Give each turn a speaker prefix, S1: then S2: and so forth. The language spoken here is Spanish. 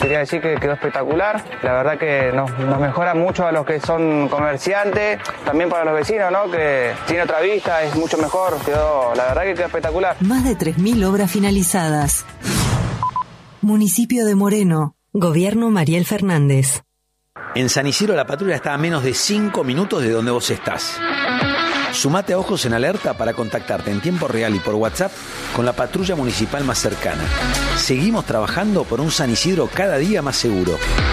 S1: Quería decir que quedó espectacular. La verdad que nos mejora mucho a los que son comerciantes, también para los vecinos, ¿no? Que tiene otra vista, es mucho mejor. La verdad que quedó espectacular.
S2: Más de 3.000 obras finalizadas. Municipio de Moreno. Gobierno Mariel Fernández.
S3: En San Isidro la patrulla está a menos de 5 minutos de donde vos estás. Sumate a Ojos en Alerta para contactarte en tiempo real y por WhatsApp con la patrulla municipal más cercana. Seguimos trabajando por un San Isidro cada día más seguro.